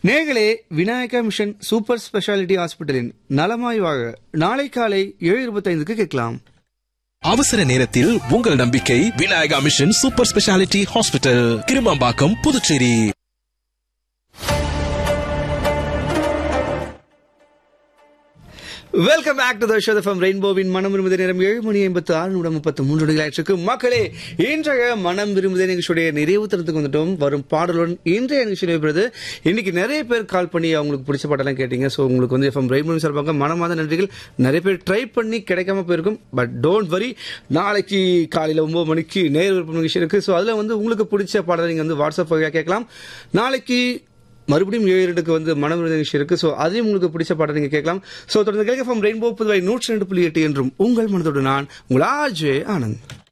நேர்களே, Vinayaka mission super speciality ஹாஸ்பிட்டலின் நலமாய் வாழ நாளை காலை 7:25 கேட்கலாம். அவசர நேரத்தில் உங்கள் நம்பிக்கை Vinayaka mission super speciality hospital, Kirumampakkam, Puducherry. Welcome back to the show from ரெயின்போவின் மனம் விரும்புதே. நேரம் 7:56 மக்களே, இன்றைய மனம் விரும்புதே நிகழ்ச்சியுடைய நிறைவு தரத்துக்கு வந்துட்டோம். வரும் பாடலுடன் இன்றைய நிகழ்ச்சி நடைபெறுது. இன்னைக்கு நிறைய பேர் கால் பண்ணி அவங்களுக்கு பிடிச்ச பாட்டெல்லாம் கேட்டீங்க. ஸோ உங்களுக்கு வந்து ஃப்ரம் ரெயின்போ சார்பாக மனமாத நன்றிகள். நிறைய பேர் ட்ரை பண்ணி கிடைக்காம போயிருக்கும். பட் டோன்ட் வரி, நாளைக்கு காலையில் 9 மணிக்கு நேர் விருப்பம் நிகழ்ச்சி இருக்கு. ஸோ அதில் வந்து உங்களுக்கு பிடிச்ச பாடலை நீங்கள் வந்து வாட்ஸ்அப் வழியாக கேட்கலாம். நாளைக்கு மறுபடியும் 7:02 வந்து மனம் நிகழ்ச்சி இருக்கு. ஸோ அதையும் உங்களுக்கு பிடிச்ச பாட்டை நீங்க கேட்கலாம். ஸோ தொடர்ந்து கேட்க ஃப்ரம் ரெயின்போ புதுவை 102.8 என்றும் உங்கள் மனதோடு நான் உங்கள் ஆர்ஜே ஆனந்த்.